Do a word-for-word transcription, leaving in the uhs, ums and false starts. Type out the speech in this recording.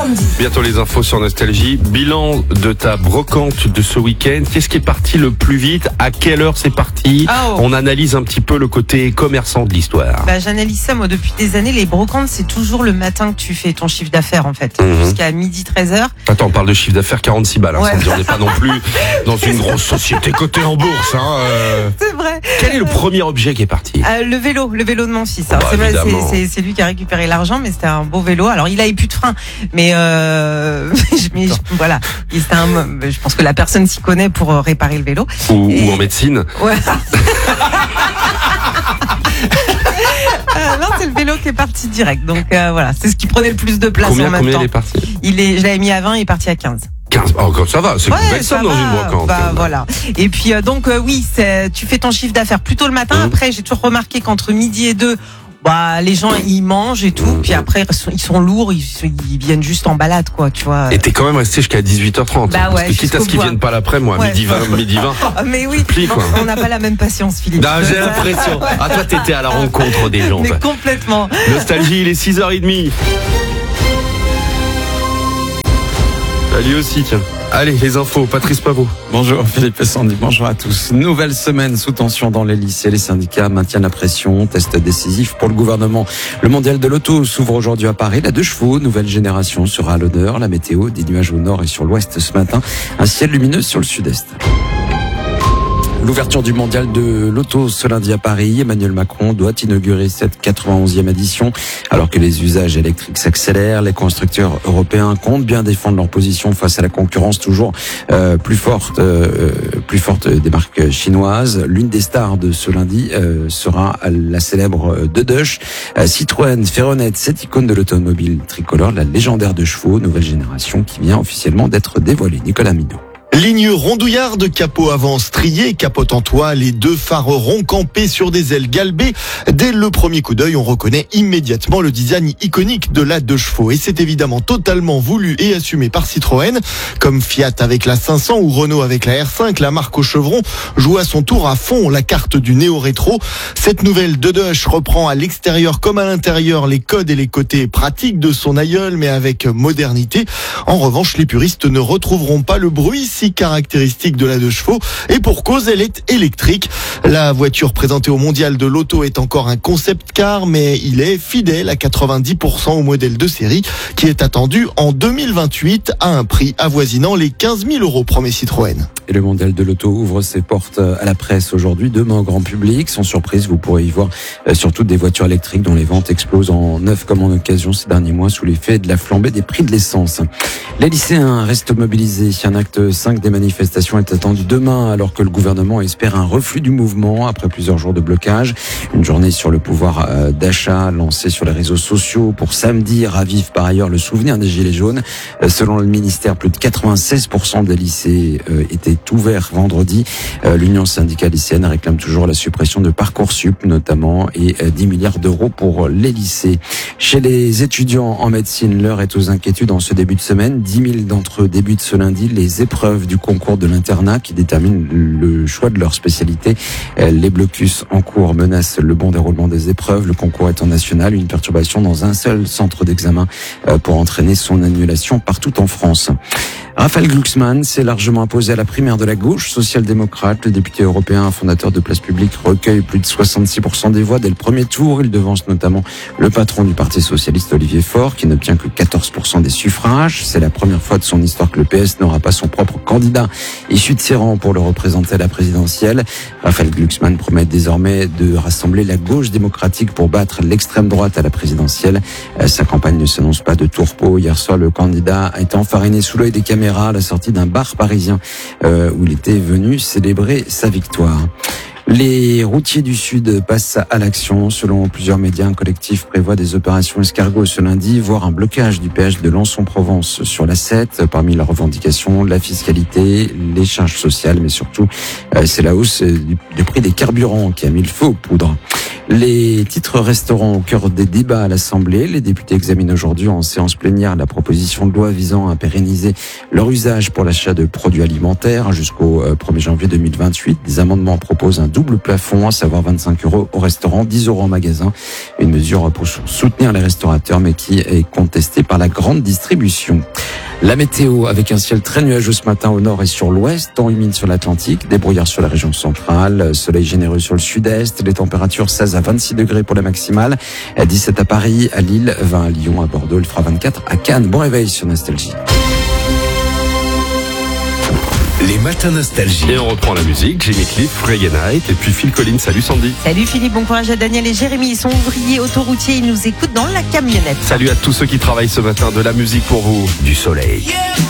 samedi. Bientôt les infos sur Nostalgie. Bilan de ta brocante de ce week-end. Qu'est-ce qui est parti le plus vite? À quelle heure c'est parti? Oh. On analyse un petit peu le côté commerçant de l'histoire. Bah, j'analyse ça, moi, depuis des années. Les brocantes, c'est toujours le matin que tu fais ton chiffre d'affaires, en fait. Mmh. Jusqu'à midi treize heures. Attends, on parle de chiffre d'affaires quarante-six balles. Hein, Ouais. sans dire, on n'est pas non plus dans une grosse société cotée en bourse. Hein, euh. C'est vrai. Quel est le premier objet qui est parti? Euh, le vélo, le vélo de mon fils. Alors, Bah, c'est, vrai, évidemment. c'est, c'est, c'est lui qui a récupéré l'argent, mais c'était un beau vélo. Alors, il avait plus de frein, mais, euh, mais je- voilà. Il- C'était un, je pense que la personne s'y connaît pour euh, réparer le vélo. Ou, Et- ou en médecine? Ouais. Euh, non, c'est le vélo qui est parti direct. Donc euh, voilà, c'est ce qui prenait le plus de place Combien, en même combien temps. il est parti? Il est, je l'avais mis à vingt, il est parti à quinze. quinze. Oh, comme ça va, c'est une belle ça somme dans va. une brocante. Bah quand même. voilà. Et puis euh, donc euh, oui, c'est, tu fais ton chiffre d'affaires plutôt le matin. Mmh. Après, j'ai toujours remarqué qu'entre midi et deux, bah les gens ils mangent et tout. Mmh. Puis après ils sont, ils sont lourds, ils, ils viennent juste en balade quoi, tu vois. Et t'es quand même resté jusqu'à dix-huit heures trente. Bah ouais, parce que quitte à jusqu'au ce qu'ils bout. viennent pas l'après, moi, Ouais. midi vingt, midi vingt. Ah, mais oui, Plie, quoi. on n'a pas la même patience, Philippe. Non, j'ai l'impression. Ah, toi, t'étais à la rencontre des gens. Mais toi. complètement. Nostalgie, il est six heures trente. Ah, lui aussi, tiens. Allez, les infos, Patrice Pavot. Bonjour Philippe et Sandy, bonjour à tous. Nouvelle semaine sous tension dans les lycées. Les syndicats maintiennent la pression. Test décisif pour le gouvernement. Le mondial de l'auto s'ouvre aujourd'hui à Paris. La deux chevaux, nouvelle génération, sera à l'honneur. La météo, des nuages au nord et sur l'ouest ce matin. Un ciel lumineux sur le sud-est. L'ouverture du mondial de l'auto ce lundi à Paris. Emmanuel Macron doit inaugurer cette quatre-vingt-onzième édition. Alors que les usages électriques s'accélèrent, les constructeurs européens comptent bien défendre leur position face à la concurrence toujours euh, plus forte, euh, plus forte des marques chinoises. L'une des stars de ce lundi euh, sera la célèbre Dedush. Euh, Citroën fait renaître cette icône de l'automobile tricolore, la légendaire de chevaux, nouvelle génération qui vient officiellement d'être dévoilée. Nicolas Minot. Ligne rondouillarde, capot avant strié, capote en toile, les deux phares ronds campés sur des ailes galbées. Dès le premier coup d'œil, on reconnaît immédiatement le design iconique de la deux chevaux. Et c'est évidemment totalement voulu et assumé par Citroën. Comme Fiat avec la cinq cents ou Renault avec la R cinq, la marque au chevron joue à son tour à fond la carte du néo-rétro. Cette nouvelle Dedush reprend à l'extérieur comme à l'intérieur les codes et les côtés pratiques de son aïeul, mais avec modernité. En revanche, les puristes ne retrouveront pas le bruit si caractéristique de la deux chevaux, et pour cause, elle est électrique. La voiture présentée au mondial de l'auto est encore un concept car, mais il est fidèle à quatre-vingt-dix pour cent au modèle de série qui est attendu en deux mille vingt-huit à un prix avoisinant les quinze mille euros, promet Citroën. Et le mondial de l'auto ouvre ses portes à la presse aujourd'hui, demain au grand public. Sans surprise, vous pourrez y voir euh, surtout des voitures électriques dont les ventes explosent en neuf comme en occasion ces derniers mois sous l'effet de la flambée des prix de l'essence. Les lycéens restent mobilisés. Un acte cinq des manifestations est attendu demain alors que le gouvernement espère un reflux du mouvement après plusieurs jours de blocage. Une journée sur le pouvoir euh, d'achat lancée sur les réseaux sociaux pour samedi ravive par ailleurs le souvenir des Gilets jaunes. Euh, selon le ministère, plus de quatre-vingt-seize pour cent des lycées euh, étaient ouverts vendredi. Euh, L'Union syndicale lycéenne réclame toujours la suppression de Parcoursup notamment et euh, dix milliards d'euros pour les lycées. Chez les étudiants en médecine, l'heure est aux inquiétudes en ce début de semaine. dix mille d'entre eux débutent ce lundi les épreuves du concours de l'internat qui détermine le choix de leur spécialité. Les blocus en cours menacent le bon déroulement des épreuves. Le concours étant national, une perturbation dans un seul centre d'examen pour entraîner son annulation partout en France. Raphaël Glucksmann s'est largement imposé à la primaire de la gauche social-démocrate. Le député européen, fondateur de Place Publique, recueille plus de soixante-six pour cent des voix dès le premier tour. Il devance notamment le patron du Parti socialiste, Olivier Faure, qui n'obtient que quatorze pour cent des suffrages. C'est la première fois de son histoire que le P S n'aura pas son propre candidat issu de ses rangs pour le représenter à la présidentielle. Raphaël Glucksmann promet désormais de rassembler la gauche démocratique pour battre l'extrême droite à la présidentielle. Sa campagne ne s'annonce pas de tourpeau. Hier soir, le candidat a été enfariné sous l'œil des caméras à la sortie d'un bar parisien euh, où il était venu célébrer sa victoire. Les routiers du Sud passent à l'action. Selon plusieurs médias, un collectif prévoit des opérations escargots ce lundi, voire un blocage du péage de Lançon-Provence sur l'A sept. Parmi leurs revendications, la fiscalité, les charges sociales, mais surtout, euh, c'est la hausse du, du prix des carburants qui a mis le feu aux poudres. Les titres resteront au cœur des débats à l'Assemblée. Les députés examinent aujourd'hui en séance plénière la proposition de loi visant à pérenniser leur usage pour l'achat de produits alimentaires jusqu'au premier janvier deux mille vingt-huit. Des amendements proposent un double plafond, à savoir vingt-cinq euros au restaurant, dix euros en magasin. Une mesure pour soutenir les restaurateurs, mais qui est contestée par la grande distribution. La météo, avec un ciel très nuageux ce matin au nord et sur l'ouest, temps humide sur l'Atlantique, des brouillards sur la région centrale, soleil généreux sur le sud-est, les températures seize à vingt-six degrés pour la maximale, dix-sept à Paris, à Lille, vingt à Lyon, à Bordeaux, il fera vingt-quatre à Cannes. Bon réveil sur Nostalgie. Les matins Nostalgie. Et on reprend la musique, Jimmy Cliff, Reggae Night, et puis Phil Collins. Salut Sandy. Salut Philippe, bon courage à Daniel et Jérémy. Ils sont ouvriers autoroutiers, ils nous écoutent dans la camionnette. Salut à tous ceux qui travaillent ce matin, de la musique pour vous, du soleil. Yeah.